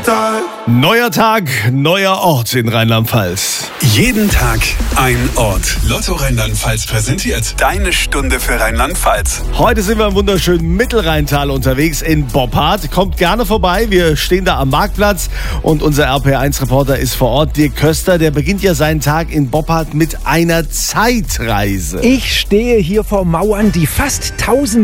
Neuer Tag, neuer Ort in Rheinland-Pfalz. Jeden Tag ein Ort. Lotto Rheinland-Pfalz präsentiert deine Stunde für Rheinland-Pfalz. Heute sind wir im wunderschönen Mittelrheintal unterwegs in Boppard. Kommt gerne vorbei, wir stehen da am Marktplatz und unser RPR1-Reporter ist vor Ort, Dirk Köster. Der beginnt ja seinen Tag in Boppard mit einer Zeitreise. Ich stehe hier vor Mauern, die fast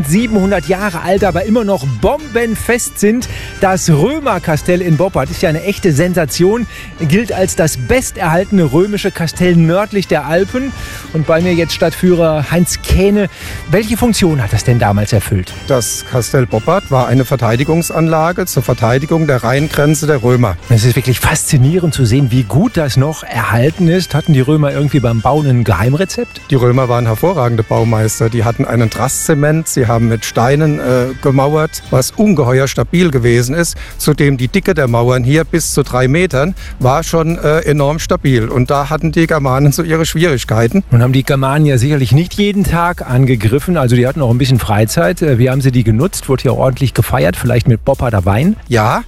1700 Jahre alt, aber immer noch bombenfest sind. Das Römerkastell in Boppard ist ja eine echte Sensation, gilt als das besterhaltene römische Kastell nördlich der Alpen. Und bei mir jetzt Stadtführer Heinz Kähne. Welche Funktion hat das denn damals erfüllt? Das Kastell Boppard war eine Verteidigungsanlage zur Verteidigung der Rheingrenze der Römer. Es ist wirklich faszinierend zu sehen, wie gut das noch erhalten ist. Hatten die Römer irgendwie beim Bauen ein Geheimrezept? Die Römer waren hervorragende Baumeister. Die hatten einen Drasszement, sie haben mit Steinen gemauert, was ungeheuer stabil gewesen ist. Zudem die Dicke der Mauern hier bis zu 3 Metern war schon enorm stabil. Und da hatten die Germanen so ihre Schwierigkeiten. Nun haben die Germanen ja sicherlich nicht jeden Tag angegriffen. Also die hatten auch ein bisschen Freizeit. Wie haben sie die genutzt? Wurde hier ordentlich gefeiert, vielleicht mit Bopparder Wein? Ja.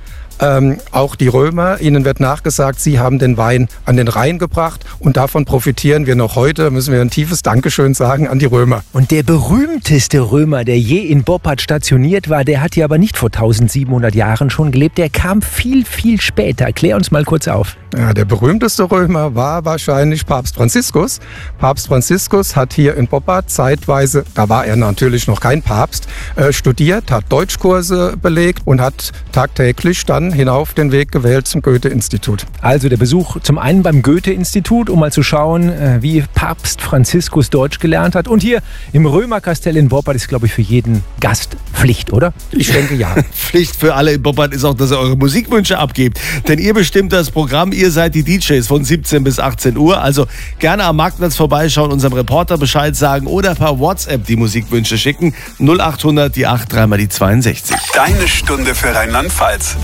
Auch die Römer, ihnen wird nachgesagt, sie haben den Wein an den Rhein gebracht und davon profitieren wir noch heute. Müssen wir ein tiefes Dankeschön sagen an die Römer. Und der berühmteste Römer, der je in Boppard stationiert war, der hat hier aber nicht vor 1700 Jahren schon gelebt. Der kam viel, viel später. Klär uns mal kurz auf. Ja, der berühmteste Römer war wahrscheinlich Papst Franziskus. Papst Franziskus hat hier in Boppard zeitweise, da war er natürlich noch kein Papst, studiert, hat Deutschkurse belegt und hat tagtäglich dann hinauf den Weg gewählt zum Goethe-Institut. Also der Besuch zum einen beim Goethe-Institut, um mal zu schauen, wie Papst Franziskus Deutsch gelernt hat. Und hier im Römerkastell in Boppard ist, glaube ich, für jeden Gast Pflicht, oder? Ich denke, ja. Pflicht für alle in Boppard ist auch, dass ihr eure Musikwünsche abgebt. Denn ihr bestimmt das Programm, ihr seid die DJs von 17 bis 18 Uhr. Also gerne am Marktplatz vorbeischauen, unserem Reporter Bescheid sagen oder per WhatsApp die Musikwünsche schicken. 0800 die 8 3 mal die 62. Deine Stunde für Rheinland-Pfalz.